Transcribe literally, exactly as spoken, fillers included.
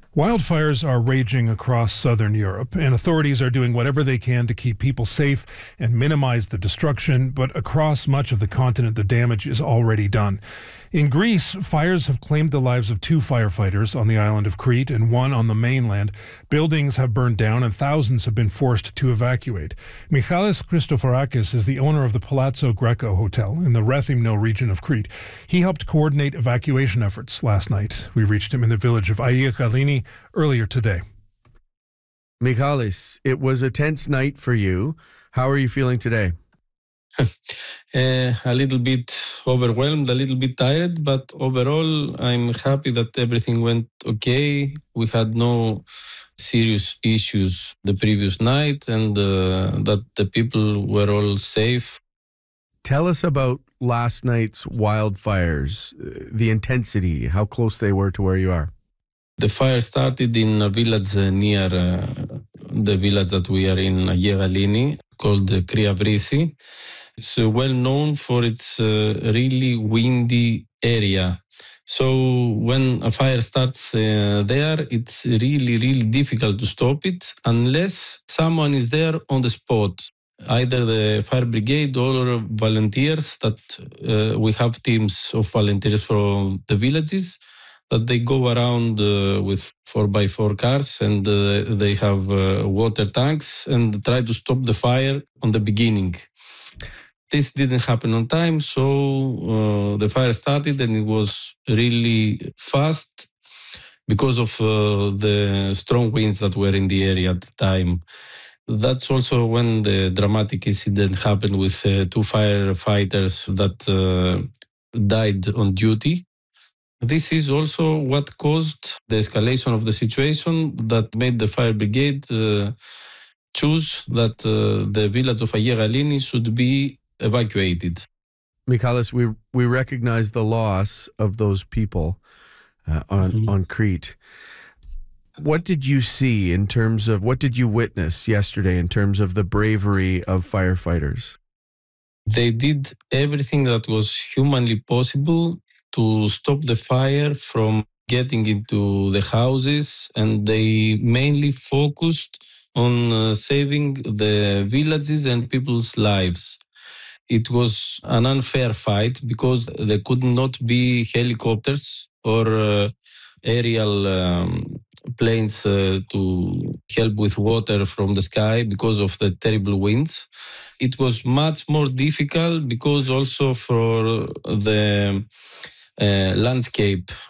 Wildfires are raging across southern Europe, and authorities are doing whatever they can to keep people safe and minimize the destruction, but across much of the continent, the damage is already done. In Greece, fires have claimed the lives of two firefighters on the island of Crete and one on the mainland. Buildings have burned down and thousands have been forced to evacuate. Michalis Christoforakis is the owner of the Palazzo Greco Hotel in the Rethymno region of Crete. He helped coordinate evacuation efforts last night. We reached him in the village of Aia Galini earlier today. Michalis, it was a tense night for you. How are you feeling today? uh, a little bit overwhelmed, a little bit tired, but overall I'm happy that everything went okay. We had no serious issues the previous night and uh, that the people were all safe. Tell us about last night's wildfires, the intensity, how close they were to where you are. The fire started in a village near uh, the village that we are in, Aia Galini, called Kriavrisi. It's uh, well known for its uh, really windy area. So when a fire starts uh, there, it's really, really difficult to stop it unless someone is there on the spot. Either the fire brigade or volunteers that uh, we have teams of volunteers from the villages that they go around uh, with four by four cars and uh, they have uh, water tanks and try to stop the fire on the beginning. This didn't happen on time, so uh, the fire started and it was really fast because of uh, the strong winds that were in the area at the time. That's also when the dramatic incident happened with uh, two firefighters that uh, died on duty. This is also what caused the escalation of the situation that made the fire brigade uh, choose that uh, the village of Aia Galini should be evacuated. Michalis, we we recognize the loss of those people uh, on mm-hmm. on Crete. What did you see in terms of, what did you witness yesterday in terms of the bravery of firefighters? They did everything that was humanly possible to stop the fire from getting into the houses, and they mainly focused on uh, saving the villages and people's lives. It was an unfair fight because there could not be helicopters or uh, aerial um, planes uh, to help with water from the sky because of the terrible winds. It was much more difficult because also for the uh, landscape